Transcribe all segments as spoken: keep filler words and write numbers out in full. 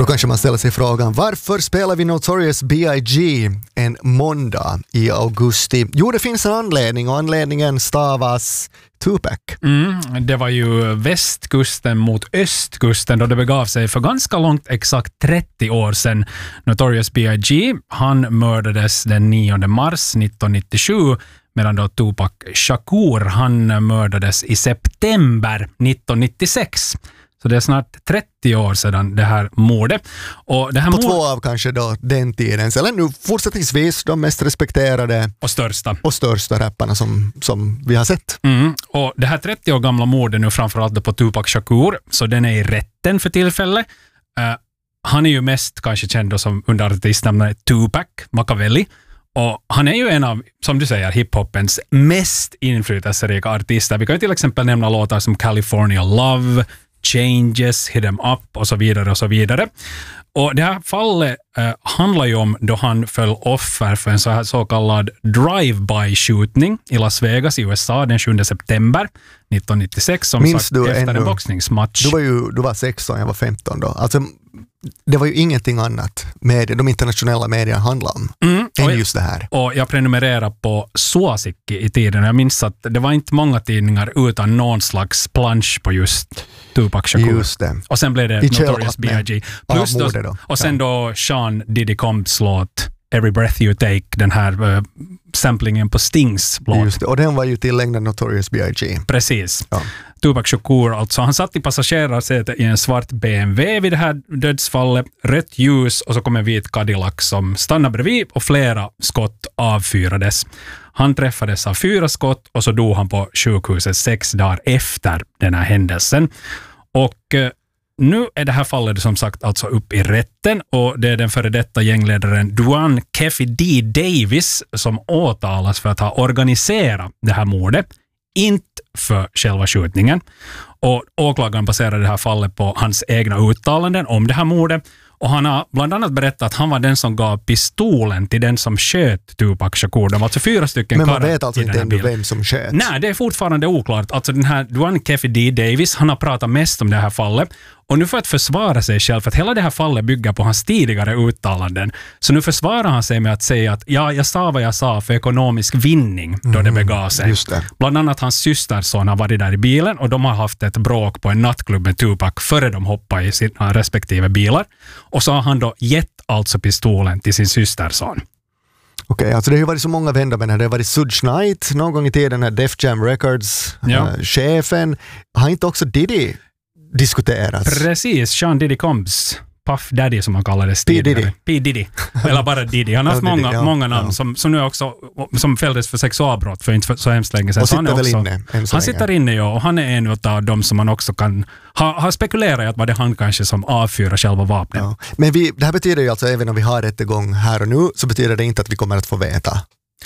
Då kanske man ställer sig frågan, varför spelar vi Notorious B I G en måndag i augusti? Jo, det finns en anledning och anledningen stavas Tupac. Mm, det var ju västkusten mot östkusten då det begav sig för ganska långt, exakt trettio år sedan. Notorious B I G, han mördades den nionde mars nittonhundranittiosju, medan då Tupac Shakur, han mördades i september nittonhundranittiosex. Så det är snart trettio år sedan det här mordet. Och det här på mord... två av kanske då den tidens, eller nu fortsättningsvis de mest respekterade och största, och största rapparna som, som vi har sett. Mm. Och det här trettio år gamla mordet nu framförallt på Tupac Shakur, så den är i rätten för tillfället. Uh, han är ju mest kanske känd som under artistnamnet Tupac Machiavelli. Och han är ju en av, som du säger, hiphopens mest inflytelserika artister. Vi kan ju till exempel nämna låtar som California Love, Changes, Hit 'em Up och så vidare och så vidare. Och det här fallet eh, handlar ju om då han föll offer för en så, här, så kallad drive-by-skjutning i Las Vegas i U S A den sjunde september nittonhundranittiosex, som Minns sagt du efter ännu, en boxningsmatch. Du var ju du var sexton, jag var femton då. Alltså, det var ju ingenting annat med de internationella medierna handlade om mm, än just det här. Och jag prenumererar på Suosikki i tiden. Jag minns att det var inte många tidningar utan någon slags plansch på just Tupac Shakur. Just det. Och sen blev det I Notorious B I G. Plus då, då. och sen då Sean Diddy Combs låt Every Breath You Take, den här uh, samplingen på Stings låt. Just det, och den var ju tillägnad Notorious B I G. Precis. Ja. Tupac Shakur, alltså han satt i passagerarsätet i en svart B M W vid det här dödsfallet, rött ljus och så kom en vit Cadillac som stannade bredvid och flera skott avfyrades. Han träffades av fyra skott och så dog han på sjukhuset sex dagar efter den här händelsen. Och eh, nu är det här fallet som sagt alltså upp i rätten och det är den före detta gängledaren Duane Keffe D. Davis som åtalas för att ha organiserat det här mordet, inte för själva skjutningen. Och åklagaren baserar det här fallet på hans egna uttalanden om det här mordet. Och han har bland annat berättat att han var den som gav pistolen till den som sköt Tupac Shakur. De var alltså fyra stycken. Men man vet alltså inte ännu vem som sköt. Nej, det är fortfarande oklart. Alltså den här Duane Keffe D. Davis, han har pratat mest om det här fallet. Och nu för att försvara sig själv, för att hela det här fallet bygger på hans tidigare uttalanden. Så nu försvarar han sig med att säga att ja, jag sa vad jag sa för ekonomisk vinning då mm, det begav sig. Just det. Bland annat hans systerson har varit där i bilen och de har haft ett bråk på en nattklubb med Tupac före de hoppade i sina respektive bilar. Och så har han då gett alltså pistolen till sin systerson. Okej, okay, alltså det har ju varit så många vändor, men det har varit Suge Knight någon gång i tiden, här Def Jam Records, ja. äh, chefen. Har inte också Diddy diskuterats? Precis, Sean Diddy Combs, Puff Daddy som han kallades tidigare. P. Diddy. P. Diddy. Eller bara Diddy. Han har haft ja, många, ja, många namn ja. som, som nu också som fälldes för sexualbrott för inte så hemskt länge sedan. Och sitter han är väl också, inne än så Han länge. sitter inne, ja, och han är en av dem som man också kan ha, ha spekulerat att var det han kanske som avfyrar själva vapnet. Ja. Men vi, det här betyder ju alltså, även om vi har rättegång här och nu, så betyder det inte att vi kommer att få veta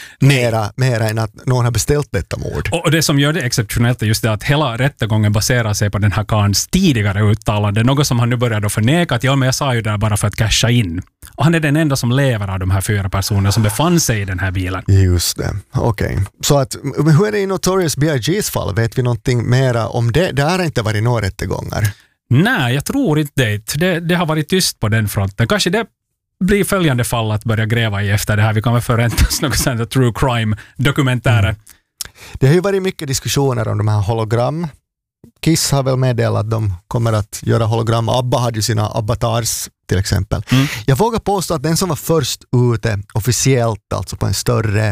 mera, mera än att någon har beställt detta mord. Och det som gör det exceptionellt är just det att hela rättegången baserar sig på den här karns tidigare uttalande. Något som han nu började förneka att ja, men jag sa ju det bara för att casha in. Och han är den enda som lever av de här fyra personerna som befann sig i den här bilen. Just det, okej. Okay. Så att, men hur är det i Notorious B I G's fall? Vet vi någonting mera om det? Det har inte varit några rättegångar. Nej, jag tror inte det. det. Det har varit tyst på den fronten. Kanske det blir följande fall att börja gräva i efter det här. Vi kan väl förvänta oss något sånt true crime-dokumentärer. Mm. Det har ju varit mycket diskussioner om de här hologram. Kiss har väl meddelat att de kommer att göra hologram. ABBA hade ju sina avatars till exempel. Mm. Jag vågar påstå att den som var först ute officiellt, alltså på en större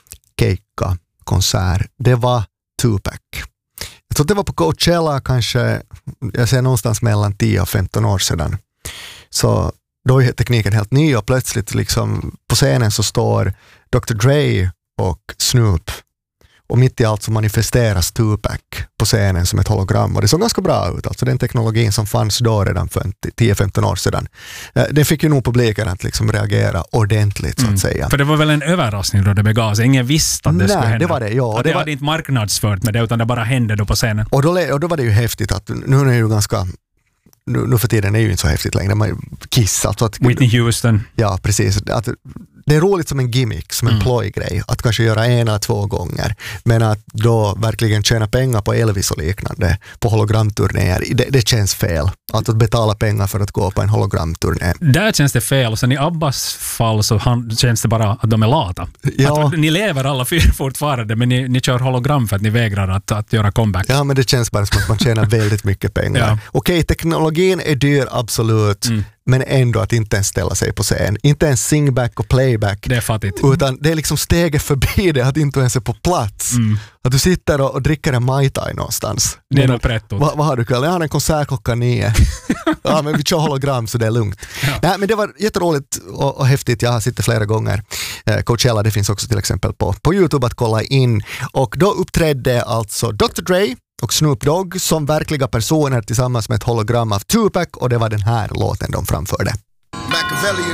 Keikka-konsert, det var Tupac. Jag tror det var på Coachella kanske, jag ser någonstans mellan tio och femton år sedan. Så då är tekniken helt ny och plötsligt liksom på scenen så står doktor Dre och Snoop. Och mitt i allt så manifesteras Tupac på scenen som ett hologram. Och det såg ganska bra ut. Alltså den teknologin som fanns då redan för tio femton år sedan. Det fick ju nog publiken att liksom reagera ordentligt så att mm. säga. För det var väl en överraskning då det begav sig. Ingen visste att det Nej, skulle hända. det var det, ja. Att det det var... hade inte marknadsfört med det utan det bara hände då på scenen. Och då, och då var det ju häftigt att nu är det ju ganska... Nu, nu för tiden är ju inte så häftigt längre. Man Kiss, alltså att, Whitney Houston. Ja, precis. Att det är roligt som en gimmick, som en mm. plojgrej, att kanske göra en eller två gånger, men att då verkligen tjäna pengar på Elvis och liknande på hologramturnéer, det, det känns fel. Att, att betala pengar för att gå på en hologramturné. Där känns det fel, och sen i Abbas fall så han, känns det bara att de är lata. Ja. Att ni lever alla fyra fortfarande, men ni, ni kör hologram för att ni vägrar att, att göra comeback. Ja, men det känns bara som att man tjänar väldigt mycket pengar. Ja. Okej, teknologin är dyr, absolut, mm. men ändå att inte ens ställa sig på scen. Inte ens singback och playback. Det är fattigt. Utan det är liksom steget förbi det, att inte ens är på plats. Mm. Att du sitter och, och dricker en Mai Tai någonstans. Det är nog pretto. Vad va har du kväll? Jag har en konsert klockan nio. Ja, men vi kör hologram så det är lugnt. Ja. Nej, men det var jätteroligt och, och häftigt. Jag har sett flera gånger. Eh, Coachella, det finns också till exempel på, på YouTube att kolla in. Och då uppträdde alltså doktor Dre och Snoop Dogg som verkliga personer tillsammans med ett hologram av Tupac, och det var den här låten de framförde. Machiavelli